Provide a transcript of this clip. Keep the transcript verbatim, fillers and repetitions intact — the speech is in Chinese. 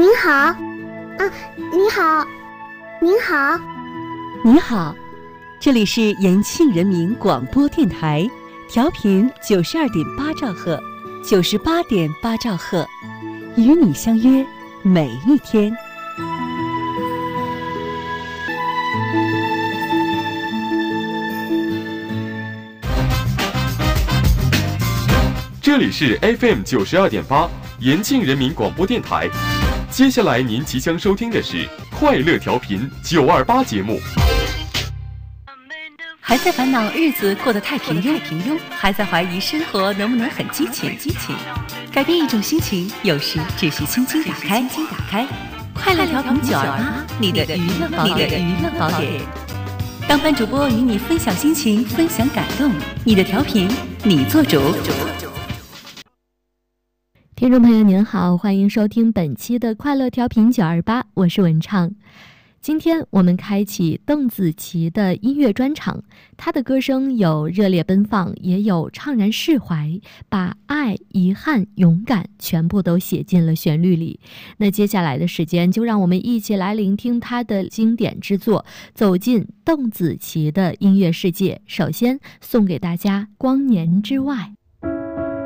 您好，啊，你好，您好， 你好，这里是延庆人民广播电台，调频九十二点八兆赫，九十八点八兆赫，与你相约每一天。 这里是 F M 九十二点八，延庆人民广播电台。接下来您即将收听的是快乐调频九二八节目。 还在烦恼日子过得太平庸，平庸，还在怀疑生活能不能很激情，激情。改变一种心情，有时只是轻轻打开，轻轻打开。快乐调频九二八，你的娱乐宝典，娱乐宝典。当班主播与你分享心情，分享感动，你的调频，你做主。 听众朋友您好，欢迎收听本期的快乐调频九二八，我是文畅。今天我们开启邓紫棋的音乐专场，她的歌声有热烈奔放，也有怅然释怀，把爱、遗憾、勇敢全部都写进了旋律里。那接下来的时间，就让我们一起来聆听她的经典之作，走进邓紫棋的音乐世界。首先送给大家《光年之外》。